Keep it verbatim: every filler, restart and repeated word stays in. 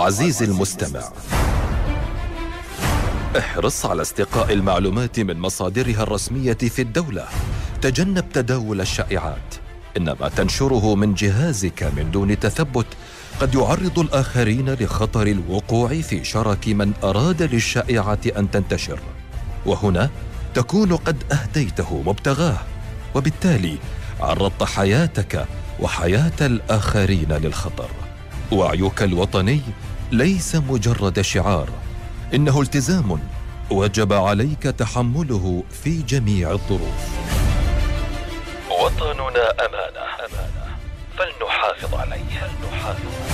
عزيزي المستمع، احرص على استقاء المعلومات من مصادرها الرسمية في الدولة. تجنب تداول الشائعات، إن ما تنشره من جهازك من دون تثبت قد يعرض الآخرين لخطر الوقوع في شرك من أراد للشائعة أن تنتشر، وهنا تكون قد أهديته مبتغاه، وبالتالي عرضت حياتك وحياة الآخرين للخطر. وعيك الوطني ليس مجرد شعار، إنه التزام وجب عليك تحمله في جميع الظروف. وطننا أمانة، فلنحافظ عليه.